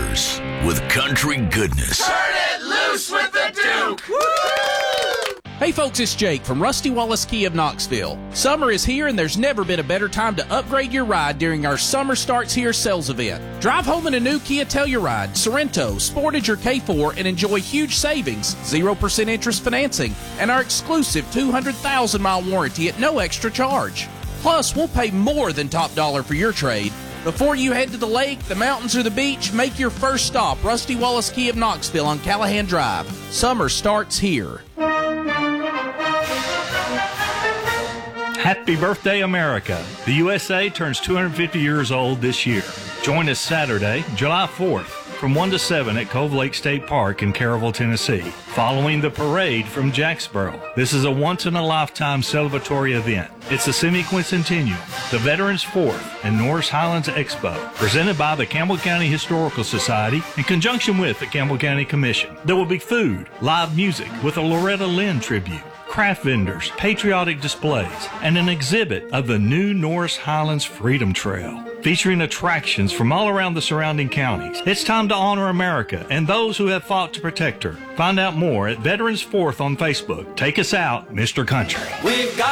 years with country goodness. Turn it loose with the Duke! Woo! Hey folks, it's Jake from Rusty Wallace Kia of Knoxville. Summer is here and there's never been a better time to upgrade your ride during our Summer Starts Here sales event. Drive home in a new Kia Telluride, Sorento, Sportage or K4 and enjoy huge savings, 0% interest financing, and our exclusive 200,000-mile warranty at no extra charge. Plus, we'll pay more than top dollar for your trade. Before you head to the lake, the mountains, or the beach, make your first stop, Rusty Wallace Kia of Knoxville on Callahan Drive. Summer starts here. Happy birthday, America. The USA turns 250 years old this year. Join us Saturday, July 4th, from 1 to 7 at Cove Lake State Park in Caryville, Tennessee, following the parade from Jacksboro. This is a once-in-a-lifetime celebratory event. It's the semi-quincentennial, the Veterans 4th and Norris Highlands Expo, presented by the Campbell County Historical Society in conjunction with the Campbell County Commission. There will be food, live music with a Loretta Lynn tribute, craft vendors, patriotic displays, and an exhibit of the new Norris Highlands Freedom Trail, featuring attractions from all around the surrounding counties. It's time to honor America and those who have fought to protect her. Find out more at Veterans 4th on Facebook. Take us out, Mr. Country. We've got